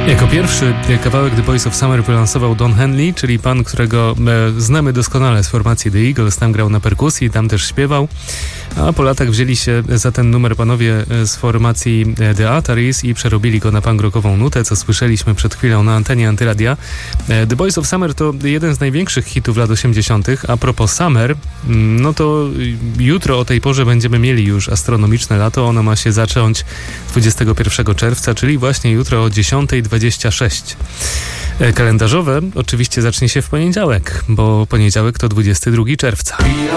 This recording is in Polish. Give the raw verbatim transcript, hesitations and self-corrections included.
Jako pierwszy kawałek The Boys of Summer wylansował Don Henley, czyli pan, którego e, znamy doskonale z formacji The Eagles. Tam grał na perkusji, tam też śpiewał. A po latach wzięli się za ten numer panowie z formacji The Ataris i przerobili go na punk rockową nutę, co słyszeliśmy przed chwilą na antenie Antyradia. The Boys of Summer to jeden z największych hitów lat osiemdziesiątych. A propos Summer, no to jutro o tej porze będziemy mieli już astronomiczne lato. Ono ma się zacząć dwudziestego pierwszego czerwca, czyli właśnie jutro o dziesiąta dwadzieścia sześć. Kalendarzowe oczywiście zacznie się w poniedziałek, bo poniedziałek to dwudziestego drugiego czerwca.